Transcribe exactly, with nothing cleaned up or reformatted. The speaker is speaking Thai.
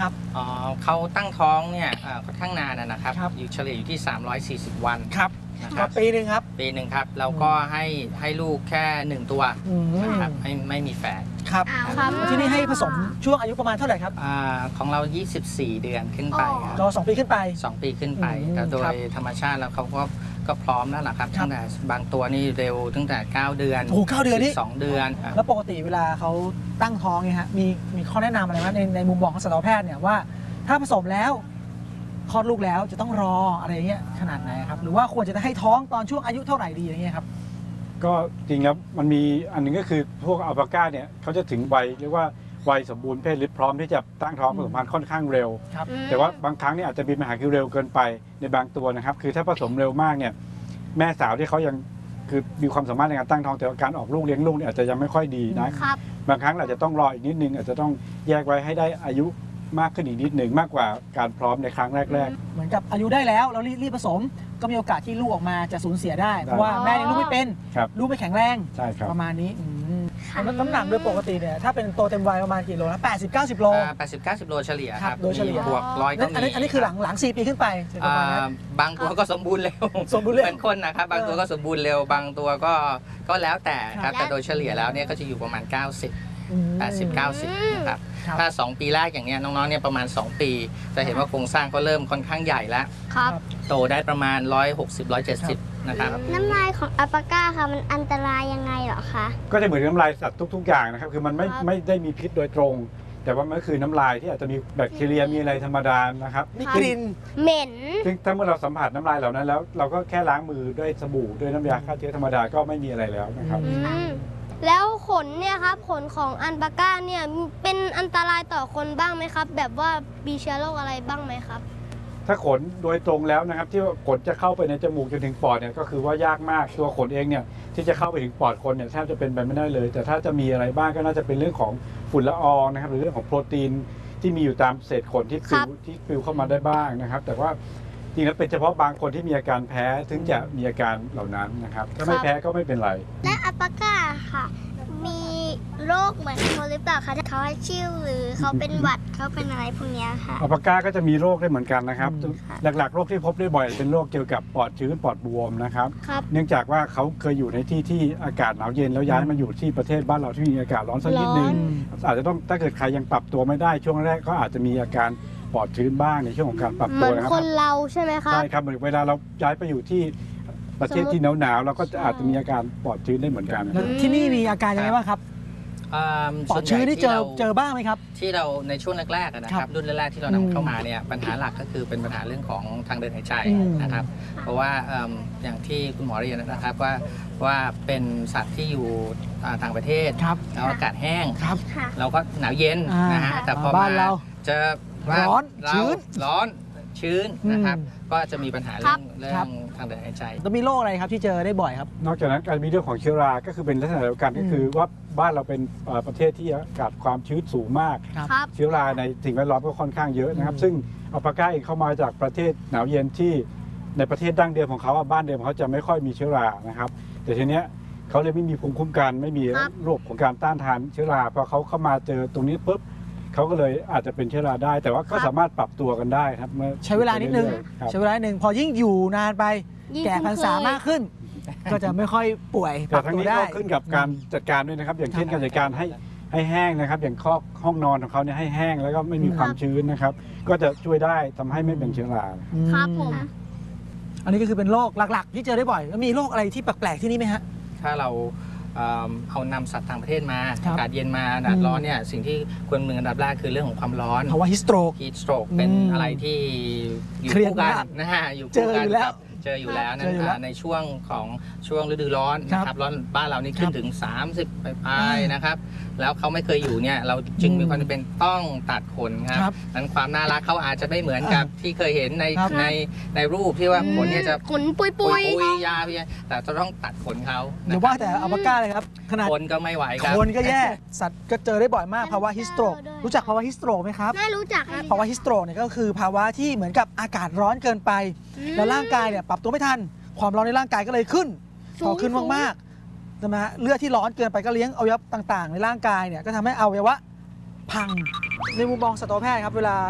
ครับอ๋อเขาตั้งท้องเนี่ยค่อนข้างนานนะครับอยู่เฉลี่ยอยู่ที่สามร้อยสี่สิบวันครับนะครับปีหนึ่งครับปีหนึ่งครับแล้วก็ให้ให้ลูกแค่หนึ่งตัวนะครับไม่ไม่มีแฝดครับที่นี่ให้ผสมช่วงอายุประมาณเท่าไหร่ครับของเรายี่สิบสี่เดือนขึ้นไปครับก็สองปีขึ้นไปสองปีขึ้นไปแต่โดยธรรมชาติแล้วเขาก็ก็พร้อมแล้วล่ะครับตั้งแต่บางตัวนี่เร็วตั้งแต่เก้าเดือนโอ้เก้าเดือนนี่สองเดือนแล้วปกติเวลาเขาตั้งท้องเนี่ยฮะมีมีข้อแนะนำอะไรไหมในในมุมมองของสัตวแพทย์เนี่ยว่าถ้าผสมแล้วคลอดลูกแล้วจะต้องรออะไรเงี้ยขนาดไหนครับหรือว่าควรจะให้ท้องตอนช่วงอายุเท่าไหร่ดีอะไรเงี้ยครับก็จริงครับมันมีอันนึงก็คือพวกอัลปาก้าเนี่ยเขาจะถึงวัยเรียกว่าวัยสมบูรณ์เพศหรือพร้อมที่จะตั้งท้องผสมพันธุ์ค่อนข้างเร็วแต่ว่าบางครั้งเนี่ยอาจจะมีปัญหาคือเร็วเกินไปในบางตัวนะครับคือถ้าผสมเร็วมากเนี่ยแม่สาวที่เขายังคือมีความสามารถในการตั้งท้องแต่การออกลูกเลี้ยงลูกเนี่ยอาจจะยังไม่ค่อยดีนะบางครั้งอาจจะต้องรออีกนิดนึงอาจจะต้องแยกไว้ให้ได้อายุมากขึ้นอีกนิดหนึ่งมากกว่าการพร้อมในครั้งแรกๆเหมือนกับอายุได้แล้วเรารีบผสมก็มีโอกาสที่ลูกออกมาจะสูญเสียได้เพราะว่าแม่เลี้ยงลูกไม่เป็นลูกไม่แข็งแรงประมาณนี้น้ำหนักโดยปกติเนี่ยถ้าเป็นโตเต็มวัยประมาณกี่โลนะแปดสิบ เก้าสิบโลแปดสิบ เก้าสิบโลเฉลี่ยครับโดยเฉลี่ยบวกร้อยก็มีอันนี้คือหลังหลังสี่ปีขึ้นไปบางตัวก็สมบูรณ์เร็วสมบูรณ์เร็วเหมือนคนนะครับบางตัวก็สมบูรณ์เร็วบางตัวก็ก็แล้วแต่ครับแต่โดยเฉลี่ยแล้วเนี่ยก็จะอยู่ประมาณเก้าสิบแปดสิบ เก้าสิบนะครับถ้าสองปีแรกอย่างเนี้ยน้องๆเนี่ยประมาณสองปีจะเห็นว่าโครงสร้างก็เริ่มค่อนข้างใหญ่แล้วโตได้ประมาณหนึ่งร้อยหกสิบ หนึ่งร้อยเจ็ดสิบนะครับน้ำลายของอัลปาก้าค่ะมันอันตรายยังไงเหรอคะก็จะเหมือนน้ำลายสัตว์ทุกๆอย่างนะครับคือมันไม่ไม่ได้มีพิษโดยตรงแต่ว่ามันก็คือน้ำลายที่อาจจะมีแบคทีเรียมีอะไรธรรมดานะครับมีกลิ่นเหม็นซึ่งถ้าเมื่อเราสัมผัสน้ำลายเหล่านั้นแล้วเราก็แค่ล้างมือด้วยสบู่ด้วยน้ำยาฆ่าเชื้อธรรมดาก็ไม่มีอะไรแล้วนะครับแล้วขนเนี่ยครับขนของอัลปาก้าเนี่ยเป็นอันตรายต่อคนบ้างไหมครับแบบว่ามีเชื้อโรคอะไรบ้างไหมครับถ้าขนโดยตรงแล้วนะครับที่ขนจะเข้าไปในจมูกจนถึงปอดเนี่ยก็คือว่ายากมากตัวขนเองเนี่ยที่จะเข้าไปถึงปอดคนเนี่ยแทบจะเป็นไปไม่ได้เลยแต่ถ้าจะมีอะไรบ้างก็น่าจะเป็นเรื่องของฝุ่นละอองนะครับหรือเรื่องของโปรตีนที่มีอยู่ตามเศษขนที่ฟิวที่ฟิวเข้ามาได้บ้างนะครับแต่ว่าจริงแล้วเป็นเฉพาะบางคนที่มีอาการแพ้ถึงจะมีอาการเหล่านั้นนะครับถ้าไม่แพ้ก็ไม่เป็นไรและอัลปาก้าค่ะมีโรคเหมือนคนหรือเปล่าคะเขาชิวหรือเขาเป็นหวัดเขาเป็นอะไรพวกนี้ค่ะอัลปาก้าก็จะมีโรคได้เหมือนกันนะครับหลักๆโรคที่พบได้บ่อยเป็นโรคเกี่ยวกับปอดชื้นปอดบวมนะครับเนื่องจากว่าเขาเคยอยู่ในที่ที่อากาศหนาวเย็นแล้วย้ายมาอยู่ที่ประเทศบ้านเราที่มีอากาศร้อนสักนิดนึงอาจจะต้องถ้าเกิดใครยังปรับตัวไม่ได้ช่วงแรกก็อาจจะมีอาการปอดชื้นบ้างในช่วงของการปรับตัวนะครับคนเราใช่ไหมครับใช่ครับเหมือนเวลาเราย้ายไปอยู่ที่ประเทศที่หนาวๆเราก็อาจจะมีอาการปอดชื้นได้เหมือนกันที่นี่มีอาการยังไงบ้างครับปอดชื้นที่เจอเจอบ้างไหมครับที่เราในช่วงแรกๆนะครับรุ่นแรกๆที่เรานำเข้ามาเนี่ยปัญหาหลักก็คือเป็นปัญหาเรื่องของทางเดินหายใจนะครับเพราะว่าอย่างที่คุณหมอเรียนนะครับว่าว่าเป็นสัตว์ที่อยู่ต่างประเทศแล้วอากาศแห้งเราก็หนาวเย็นนะฮะแต่พอมาเจอร้อนชื้นร้อนชื้นนะครับก็จะมีปัญหาเรื่องเรื่องทางเดินหายใจแล้วมีโรคอะไรครับที่เจอได้บ่อยครับนอกจากนั้นการมีเรื่องของเชื้อราก็คือเป็นลักษณะเดียวกันก็คือว่าบ้านเราเป็นประเทศที่อากาศความชื้นสูงมากเชื้อราในสิ่งแวดล้อมก็ค่อนข้างเยอะนะครับซึ่งอัลปาก้าเองเข้ามาจากประเทศหนาวเย็นที่ในประเทศดั้งเดิมของเขาบ้านเดิมเขาจะไม่ค่อยมีเชื้อรานะครับแต่ทีเนี้ยเขาเลยไม่มีภูมิคุ้มกันไม่มีโรคของการต้านทานเชื้อราพอเขาเข้ามาเจอตรงนี้ปุ๊บเขาก็เลยอาจจะเป็นเชื้อราได้แต่ว่าก็สามารถปรับตัวกันได้ครับเมื่อใช้เวลานิดนึงใช้เวลาหนึ่งพอยิ่งอยู่นานไปแก่พรรษามากขึ้นก็จะไม่ค่อยป่วยแต่ทั้งนี้ก็ขึ้นกับการจัดการด้วยนะครับอย่างเช่นการจัดการให้ให้แห้งนะครับอย่างข้อห้องนอนของเขาเนี่ยให้แห้งแล้วก็ไม่มีความชื้นนะครับก็จะช่วยได้ทำให้ไม่เป็นเชื้อราครับผมอันนี้ก็คือเป็นโรคหลักๆที่เจอได้บ่อยแล้วมีโรคอะไรที่แปลกๆที่นี่ไหมฮะถ้าเราเอานำสัตว์ต่างประเทศมาอากาศเย็นมาอากาศร้อนเนี่ยสิ่งที่ควรมืออันดับแรกคือเรื่องของความร้อนภาวะฮิสโตรกฮีทสโตรกเป็นอะไรที่อยู่คู่กันนะฮะอยู่คู่กันกับเจออยู่แล้วนั่นในช่วงของช่วงฤดูร้อนนะครับร้อนบ้านเรานี่ขึ้นถึงสามสิบปลายๆนะครับแล้วเขาไม่เคยอยู่เนี่ยเราจึงมีความจำเป็นต้องตัดขนครับนั้นความน่ารักเขาอาจจะไม่เหมือนกับที่เคยเห็นในในในรูปที่ว่าขนเนี่ยจะขนปุยปุยยาวแต่จะต้องตัดขนเขาหรือว่าแต่อัลปาก้าเลยครับขนาดคนก็ไม่ไหวครับคนก็แย่สัตว์ก็เจอได้บ่อยมากภาวะฮิสโตรกรู้จักภาวะฮิสโตรกไหมครับไม่รู้จักครับภาวะฮิสโตรกเนี่ยก็คือภาวะที่เหมือนกับอากาศร้อนเกินไปแล้วร่างกายเนี่ยปรับตัวไม่ทันความร้อนในร่างกายก็เลยขึ้นพอขึ้นมากๆใช่ไหมเลือดที่ร้อนเกินไปก็เลี้ยงอวัยวะต่างๆในร่างกายเนี่ยก็ทำให้อวัยวะพังในมุมมองสัตวแพทย์ครับเวลา